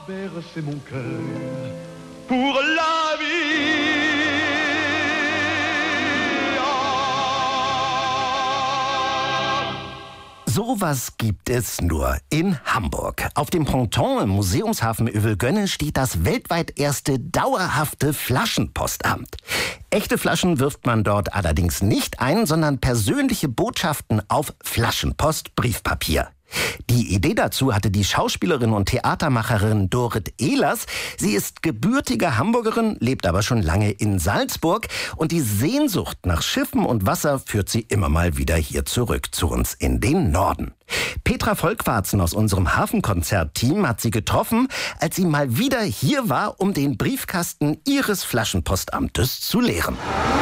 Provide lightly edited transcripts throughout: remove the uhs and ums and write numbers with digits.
bercer mon cœur pour la vie. Sowas gibt es nur in Hamburg. Auf dem Ponton im Museumshafen Övelgönne steht das weltweit erste dauerhafte Flaschenpostamt. Echte Flaschen wirft man dort allerdings nicht ein, sondern persönliche Botschaften auf Flaschenpost-Briefpapier. Die Idee dazu hatte die Schauspielerin und Theatermacherin Dorit Ehlers. Sie ist gebürtige Hamburgerin, lebt aber schon lange in Salzburg. Und die Sehnsucht nach Schiffen und Wasser führt sie immer mal wieder hier zurück zu uns in den Norden. Petra Volkwarzen aus unserem Hafenkonzert-Team hat sie getroffen, als sie mal wieder hier war, um den Briefkasten ihres Flaschenpostamtes zu leeren.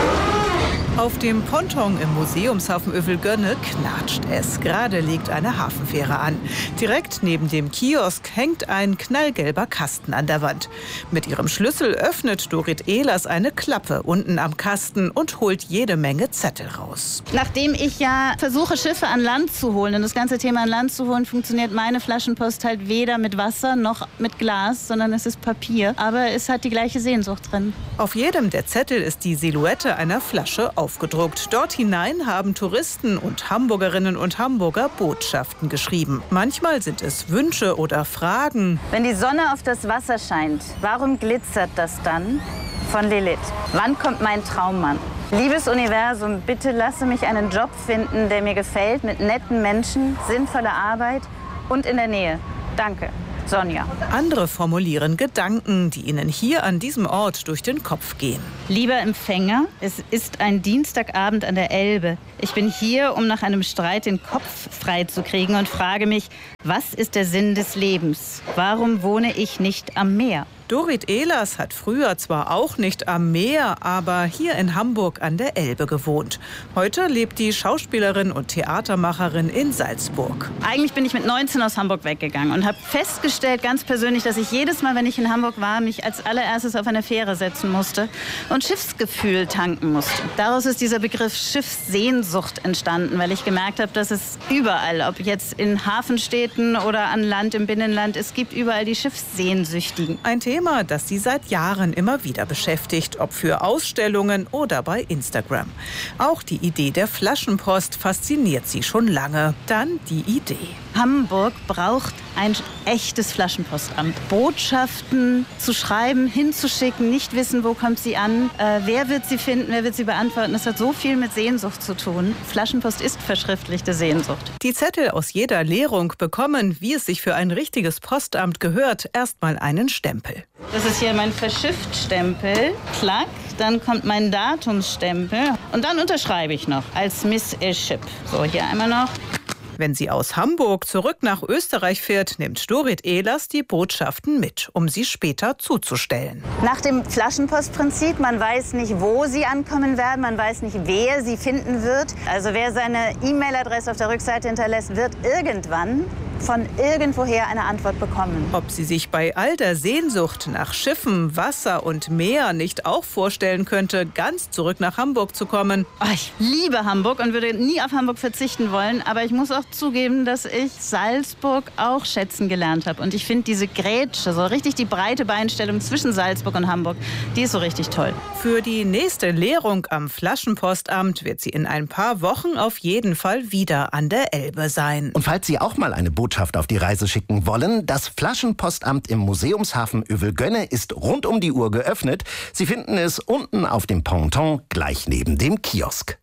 Auf dem Ponton im Museumshafen Övelgönne knatscht es. Gerade legt eine Hafenfähre an. Direkt neben dem Kiosk hängt ein knallgelber Kasten an der Wand. Mit ihrem Schlüssel öffnet Dorit Ehlers eine Klappe unten am Kasten und holt jede Menge Zettel raus. Nachdem ich ja versuche, Schiffe an Land zu holen und das ganze Thema an Land zu holen, funktioniert meine Flaschenpost halt weder mit Wasser noch mit Glas, sondern es ist Papier. Aber es hat die gleiche Sehnsucht drin. Auf jedem der Zettel ist die Silhouette einer Flasche aufgedruckt. Dort hinein haben Touristen und Hamburgerinnen und Hamburger Botschaften geschrieben. Manchmal sind es Wünsche oder Fragen. Wenn die Sonne auf das Wasser scheint, warum glitzert das dann? Von Lilith. Wann kommt mein Traummann? Liebes Universum, bitte lasse mich einen Job finden, der mir gefällt, mit netten Menschen, sinnvoller Arbeit und in der Nähe. Danke. Sonja. Andere formulieren Gedanken, die ihnen hier an diesem Ort durch den Kopf gehen. Lieber Empfänger, es ist ein Dienstagabend an der Elbe. Ich bin hier, um nach einem Streit den Kopf frei zu kriegen und frage mich, was ist der Sinn des Lebens? Warum wohne ich nicht am Meer? Dorit Ehlers hat früher zwar auch nicht am Meer, aber hier in Hamburg an der Elbe gewohnt. Heute lebt die Schauspielerin und Theatermacherin in Salzburg. Eigentlich bin ich mit 19 aus Hamburg weggegangen und habe festgestellt, ganz persönlich, dass ich jedes Mal, wenn ich in Hamburg war, mich als allererstes auf eine Fähre setzen musste und Schiffsgefühl tanken musste. Daraus ist dieser Begriff Schiffssehnsucht entstanden, weil ich gemerkt habe, dass es überall, ob jetzt in Hafenstädten oder an Land, im Binnenland, es gibt überall die Schiffssehnsüchtigen. Ein Thema, das sie seit Jahren immer wieder beschäftigt, ob für Ausstellungen oder bei Instagram. Auch die Idee der Flaschenpost fasziniert sie schon lange. Dann die Idee. Hamburg braucht ein echtes Flaschenpostamt. Botschaften zu schreiben, hinzuschicken, nicht wissen, wo kommt sie an, wer wird sie finden, wer wird sie beantworten. Das hat so viel mit Sehnsucht zu tun. Flaschenpost ist verschriftlichte Sehnsucht. Die Zettel aus jeder Leerung bekommen, wie es sich für ein richtiges Postamt gehört, erstmal einen Stempel. Das ist hier mein Verschiffstempel. Klack, dann kommt mein Datumsstempel und dann unterschreibe ich noch als Miss Ship. So, hier einmal noch. Wenn sie aus Hamburg zurück nach Österreich fährt, nimmt Dorit Ehlers die Botschaften mit, um sie später zuzustellen. Nach dem Flaschenpostprinzip, man weiß nicht, wo sie ankommen werden, man weiß nicht, wer sie finden wird. Also wer seine E-Mail-Adresse auf der Rückseite hinterlässt, wird irgendwann von irgendwoher eine Antwort bekommen. Ob sie sich bei all der Sehnsucht nach Schiffen, Wasser und Meer nicht auch vorstellen könnte, ganz zurück nach Hamburg zu kommen. Oh, ich liebe Hamburg und würde nie auf Hamburg verzichten wollen, aber ich muss auch zugeben, dass ich Salzburg auch schätzen gelernt habe. Und ich finde diese Grätsche, so richtig die breite Beinstellung zwischen Salzburg und Hamburg, die ist so richtig toll. Für die nächste Leerung am Flaschenpostamt wird sie in ein paar Wochen auf jeden Fall wieder an der Elbe sein. Und falls Sie auch mal eine Botschaft auf die Reise schicken wollen, das Flaschenpostamt im Museumshafen Övelgönne ist rund um die Uhr geöffnet. Sie finden es unten auf dem Ponton gleich neben dem Kiosk.